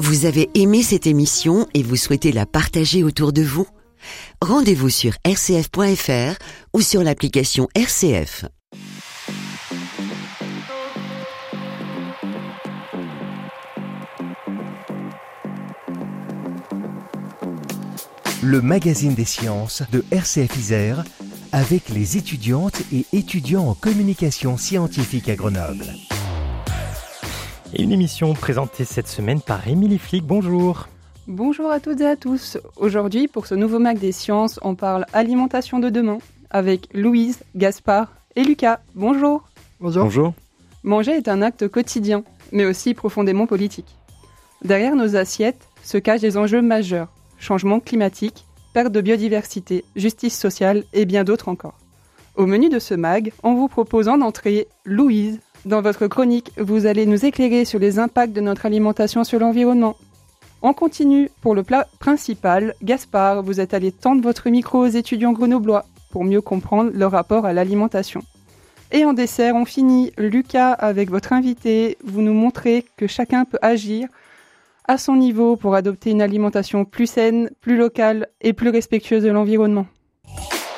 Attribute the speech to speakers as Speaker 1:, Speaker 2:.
Speaker 1: Vous avez aimé cette émission et vous souhaitez la partager autour de vous ? Rendez-vous sur rcf.fr ou sur l'application RCF.
Speaker 2: Le magazine des sciences de RCF Isère avec les étudiantes et étudiants en communication scientifique à Grenoble.
Speaker 3: Et une émission présentée cette semaine par Émilie Flick. Bonjour.
Speaker 4: Bonjour à toutes et à tous. Aujourd'hui, pour ce nouveau Mag des Sciences, on parle alimentation de demain avec Louise, Gaspard et Lucas. Bonjour.
Speaker 3: Bonjour.
Speaker 4: Manger est un acte quotidien, mais aussi profondément politique. Derrière nos assiettes se cachent des enjeux majeurs. Changement climatique, perte de biodiversité, justice sociale et bien d'autres encore. Au menu de ce mag, en vous proposant d'entrer Louise. Dans votre chronique, vous allez nous éclairer sur les impacts de notre alimentation sur l'environnement. On continue pour le plat principal. Gaspard, vous êtes allé tendre votre micro aux étudiants grenoblois pour mieux comprendre leur rapport à l'alimentation. Et en dessert, on finit. Lucas, avec votre invité, vous nous montrez que chacun peut agir à son niveau pour adopter une alimentation plus saine, plus locale et plus respectueuse de l'environnement.